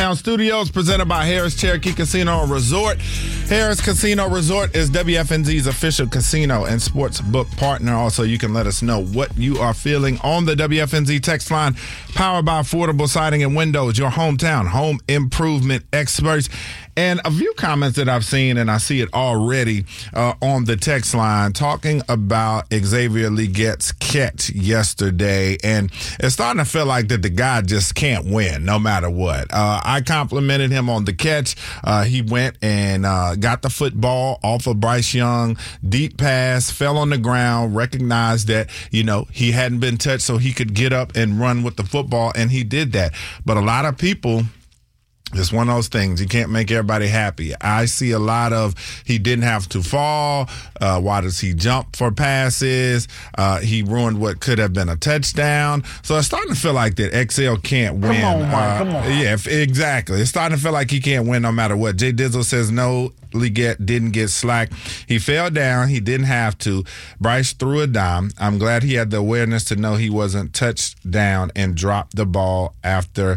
Sound Studios, presented by Harris Cherokee Casino and Resort. Harris Casino Resort is WFNZ's official casino and sports book partner. Also, you can let us know what you are feeling on the WFNZ text line, powered by Affordable Siding and Windows, your hometown home improvement experts. And a few comments that I've seen, and I see it already on the text line, talking about Xavier Legette's catch yesterday. And it's starting to feel like that the guy just can't win no matter what. I complimented him on the catch. He went and got the football off of Bryce Young, deep pass, fell on the ground, recognized that, he hadn't been touched so he could get up and run with the football, and he did that. But a lot of people, it's one of those things. You can't make everybody happy. I see a lot of he didn't have to fall. Why does he jump for passes? He ruined what could have been a touchdown. So it's starting to feel like that XL can't win. Come on, Mark, come on. Yeah, exactly. It's starting to feel like he can't win no matter what. Jay Dizzle says no, Legette didn't get slack. He fell down. He didn't have to. Bryce threw a dime. I'm glad he had the awareness to know he wasn't touched down and dropped the ball after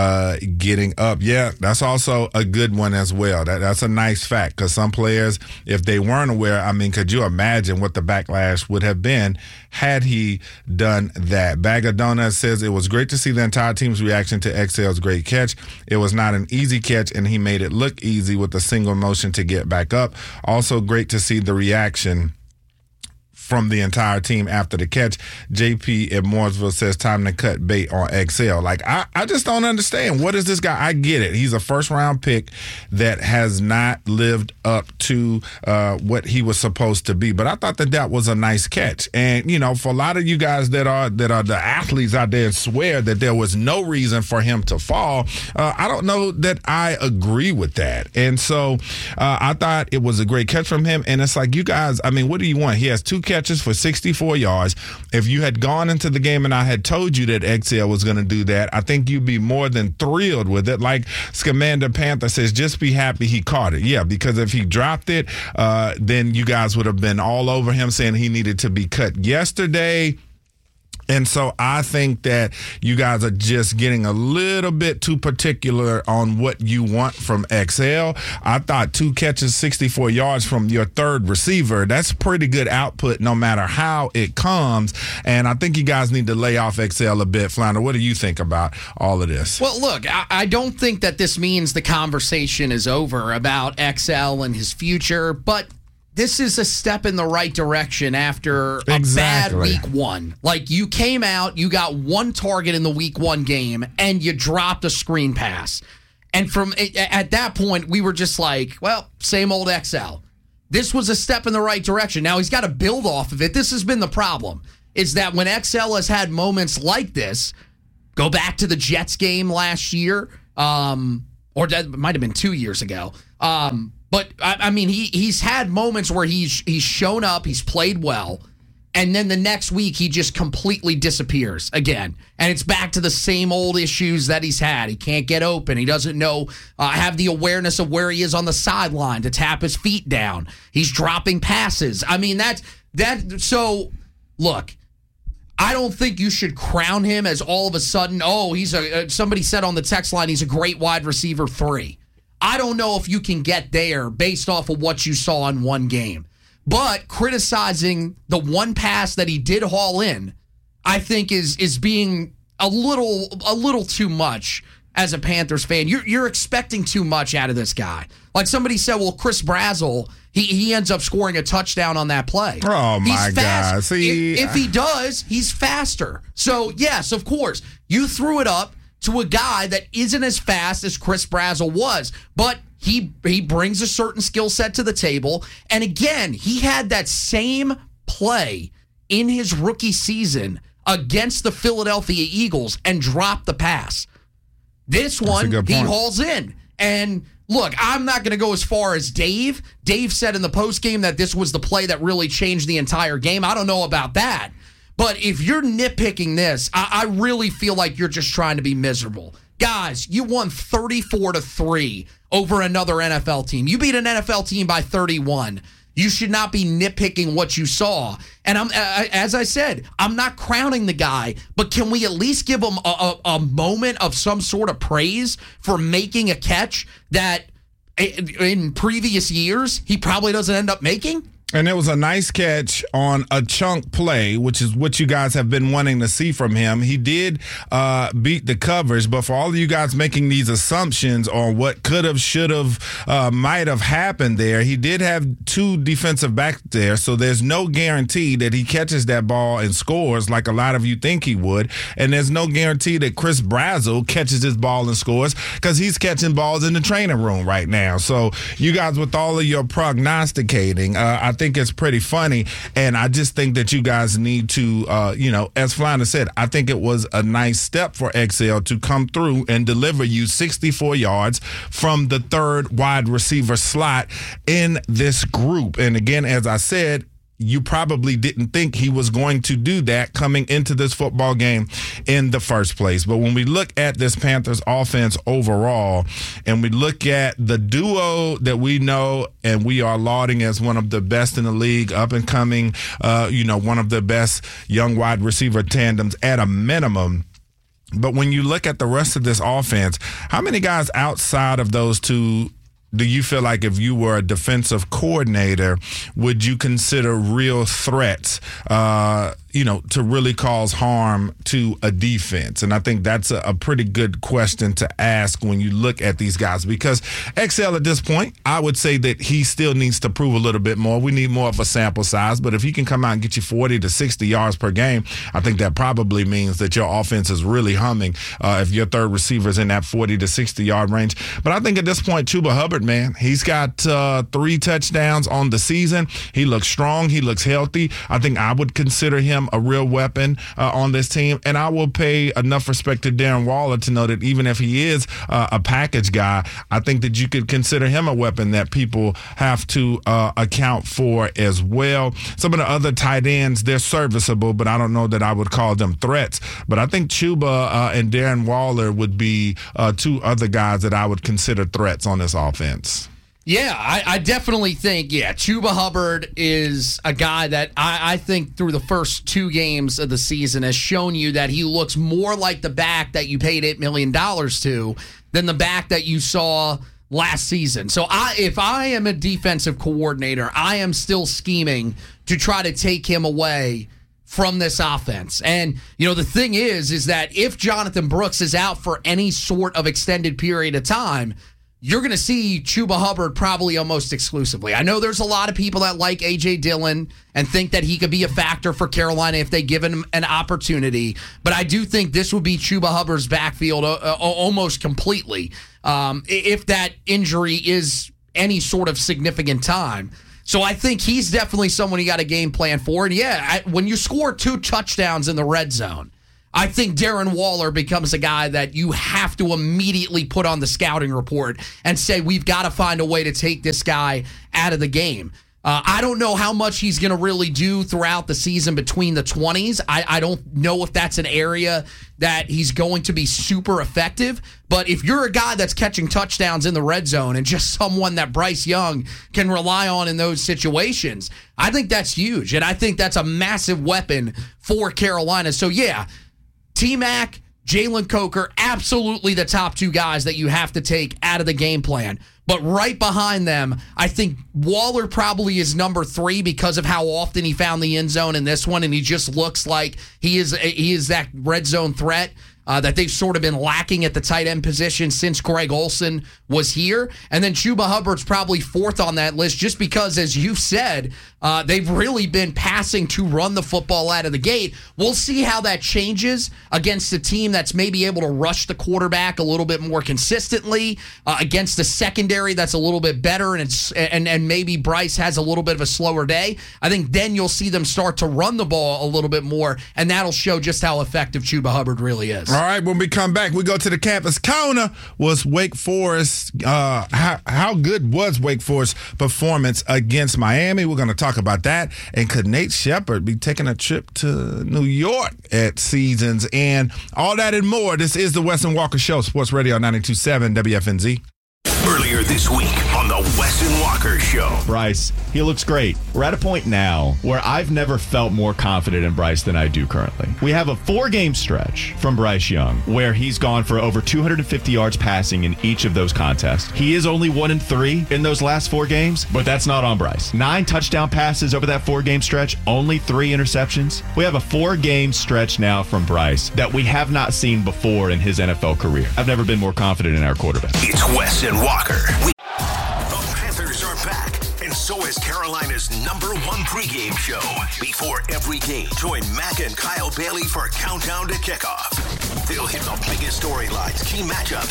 getting up. Yeah, that's also a good one as well. That's a nice fact, because some players, if they weren't aware, could you imagine what the backlash would have been had he done that? Bag of Donuts says it was great to see the entire team's reaction to XL's great catch. It was not an easy catch, and he made it look easy with a single motion to get back up. Also great to see the reaction from the entire team after the catch. JP at Mooresville says time to cut bait on XL. I just don't understand. What is this guy? I get it. He's a first-round pick that has not lived up to what he was supposed to be. But I thought that was a nice catch. And, for a lot of you guys that are the athletes out there and swear that there was no reason for him to fall, I don't know that I agree with that. And so I thought it was a great catch from him. And it's like, you guys, what do you want? He has 2 catches for 64 yards. If you had gone into the game and I had told you that XL was going to do that, I think you'd be more than thrilled with it. Like Scamander Panther says, just be happy he caught it. Yeah, because if he dropped it, then you guys would have been all over him saying he needed to be cut yesterday. And so I think that you guys are just getting a little bit too particular on what you want from XL. I thought 2 catches, 64 yards from your third receiver, that's pretty good output no matter how it comes. And I think you guys need to lay off XL a bit. Flounder, what do you think about all of this? Well, look, I don't think that this means the conversation is over about XL and his future, but this is a step in the right direction after a bad week 1. Like, you came out, you got 1 target in the week 1 game, and you dropped a screen pass. And at that point, we were just like, well, same old XL. This was a step in the right direction. Now, he's got to build off of it. This has been the problem, is that when XL has had moments like this, go back to the Jets game last year, or that might have been 2 years ago, but, he's had moments where he's shown up, he's played well, and then the next week he just completely disappears again. And it's back to the same old issues that he's had. He can't get open. He doesn't know, have the awareness of where he is on the sideline to tap his feet down. He's dropping passes. So, look, I don't think you should crown him as all of a sudden, somebody said on the text line, he's a great wide receiver 3. I don't know if you can get there based off of what you saw in 1 game. But criticizing the 1 pass that he did haul in, I think is being a little too much as a Panthers fan. You're expecting too much out of this guy. Like somebody said, well, Chris Brazzell, he ends up scoring a touchdown on that play. Oh, my God. See, if he does, he's faster. So, yes, of course, you threw it up to a guy that isn't as fast as Chris Brazzell was, but he brings a certain skill set to the table. And again, he had that same play in his rookie season against the Philadelphia Eagles and dropped the pass. This one, he hauls in. And look, I'm not going to go as far as Dave. Dave said in the postgame that this was the play that really changed the entire game. I don't know about that. But if you're nitpicking this, I really feel like you're just trying to be miserable. Guys, you won 34-3 over another NFL team. You beat an NFL team by 31. You should not be nitpicking what you saw. And as I said, I'm not crowning the guy, but can we at least give him a moment of some sort of praise for making a catch that in previous years he probably doesn't end up making? And it was a nice catch on a chunk play, which is what you guys have been wanting to see from him. He did beat the coverage, but for all of you guys making these assumptions on what could have, should have, might have happened there, he did have two defensive backs there, so there's no guarantee that he catches that ball and scores like a lot of you think he would, and there's no guarantee that Chris Brazzell catches this ball and scores because he's catching balls in the training room right now. So you guys, with all of your prognosticating, I think it's pretty funny, and I just think that you guys need to, as Flounder said, I think it was a nice step for XL to come through and deliver you 64 yards from the third wide receiver slot in this group. And again, as I said, you probably didn't think he was going to do that coming into this football game in the first place. But when we look at this Panthers offense overall, and we look at the duo that we know and we are lauding as one of the best in the league, up and coming, one of the best young wide receiver tandems at a minimum. But when you look at the rest of this offense, how many guys outside of those two do you feel like, if you were a defensive coordinator, would you consider real threats, to really cause harm to a defense? And I think that's a pretty good question to ask when you look at these guys, because XL at this point, I would say that he still needs to prove a little bit more. We need more of a sample size, but if he can come out and get you 40 to 60 yards per game, I think that probably means that your offense is really humming if your third receiver is in that 40 to 60 yard range. But I think at this point, Chuba Hubbard, man, he's got 3 touchdowns on the season. He looks strong. He looks healthy. I think I would consider him a real weapon on this team, and I will pay enough respect to Darren Waller to know that even if he is a package guy, I think that you could consider him a weapon that people have to account for as well. Some of the other tight ends, they're serviceable, but I don't know that I would call them threats. But I think Chuba and Darren Waller would be 2 other guys that I would consider threats on this offense. Yeah, I definitely think, Chuba Hubbard is a guy that I think through the first 2 games of the season has shown you that he looks more like the back that you paid $8 million to than the back that you saw last season. So if I am a defensive coordinator, I am still scheming to try to take him away from this offense. And, the thing is that if Jonathan Brooks is out for any sort of extended period of time, you're going to see Chuba Hubbard probably almost exclusively. I know there's a lot of people that like A.J. Dillon and think that he could be a factor for Carolina if they give him an opportunity, but I do think this would be Chuba Hubbard's backfield almost completely if that injury is any sort of significant time. So I think he's definitely someone you got a game plan for. And when you score 2 touchdowns in the red zone, I think Darren Waller becomes a guy that you have to immediately put on the scouting report and say, we've got to find a way to take this guy out of the game. I don't know how much he's going to really do throughout the season between the 20s. I don't know if that's an area that he's going to be super effective. But if you're a guy that's catching touchdowns in the red zone and just someone that Bryce Young can rely on in those situations, I think that's huge. And I think that's a massive weapon for Carolina. So, T-Mac, Jalen Coker, absolutely the top 2 guys that you have to take out of the game plan. But right behind them, I think Waller probably is number 3 because of how often he found the end zone in this one, and he just looks like he is that red zone threat that they've sort of been lacking at the tight end position since Greg Olsen was here. And then Chuba Hubbard's probably 4th on that list just because, as you've said, they've really been passing to run the football out of the gate. We'll see how that changes against a team that's maybe able to rush the quarterback a little bit more consistently, against a secondary that's a little bit better, and maybe Bryce has a little bit of a slower day. I think then you'll see them start to run the ball a little bit more, and that'll show just how effective Chuba Hubbard really is. All right, when we come back, we go to the campus corner. Was Wake Forest, how good was Wake Forest's performance against Miami? We're going to talk about that. And could Nate Shepherd be taking a trip to New York at Seasons? And all that and more. This is the Wes and Walker Show, Sports Radio 92.7 WFNZ. Earlier this week on the Wes and Walker Show. Bryce, he looks great. We're at a point now where I've never felt more confident in Bryce than I do currently. We have a 4-game stretch from Bryce Young where he's gone for over 250 yards passing in each of those contests. He is only 1-3 in those last 4 games, but that's not on Bryce. 9 touchdown passes over that 4-game stretch, only 3 interceptions. We have a 4-game stretch now from Bryce that we have not seen before in his NFL career. I've never been more confident in our quarterback. It's Wes and Walker. The Panthers are back, and so is Carolina's #1 pregame show. Before every game, join Mac and Kyle Bailey for Countdown to Kickoff. They'll hit the biggest storylines, key matchups,